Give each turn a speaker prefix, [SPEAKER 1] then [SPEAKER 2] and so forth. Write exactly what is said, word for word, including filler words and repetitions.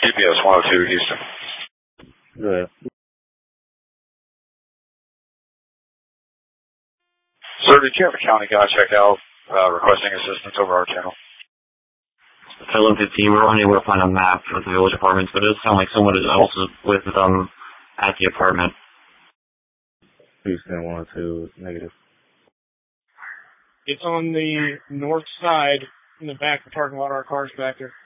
[SPEAKER 1] G P S one oh two, Houston.
[SPEAKER 2] Good.
[SPEAKER 1] Sir, did you have a county guy check out uh, requesting assistance over our channel?
[SPEAKER 3] I looked at the, we're unable to find a map for the village apartments, but it does sound like someone is also with them at the apartment.
[SPEAKER 2] Houston one oh two, negative.
[SPEAKER 4] It's on the north side, in the back of the parking lot. Our car's back there.